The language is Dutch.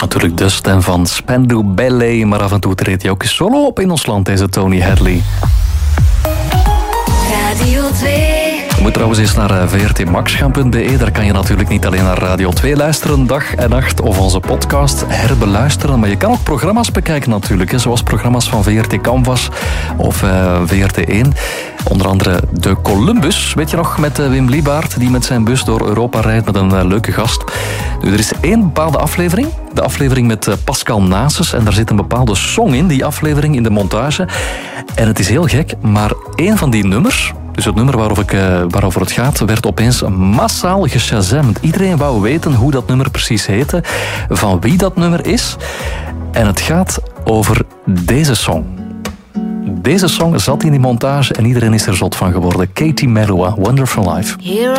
natuurlijk de stem van Spandau Ballet, maar af en toe treedt hij ook solo op in ons land, deze Tony Hadley. Radio 2. Je moet trouwens eens naar vrtmax.be. Daar kan je natuurlijk niet alleen naar Radio 2 luisteren, dag en nacht, of onze podcast herbeluisteren. Maar je kan ook programma's bekijken natuurlijk, zoals programma's van VRT Canvas of VRT1. Onder andere de Columbus, weet je nog, met Wim Liebaert, die met zijn bus door Europa rijdt met een leuke gast. Nu, er is één bepaalde aflevering, de aflevering met Pascal Nases, en daar zit een bepaalde song in, die aflevering, in de montage. En het is heel gek, maar één van die nummers, dus het nummer waarover het gaat, werd opeens massaal geshazamd. Iedereen wou weten hoe dat nummer precies heette, van wie dat nummer is. En het gaat over deze song. Deze song zat in die montage en iedereen is er zot van geworden. Katie Melua, Wonderful Life. Here